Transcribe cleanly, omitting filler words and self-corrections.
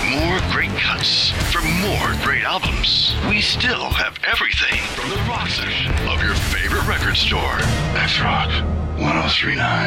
more great cuts, for more great albums. We still have everything from the rock section of your favorite record store. X Rock 1039.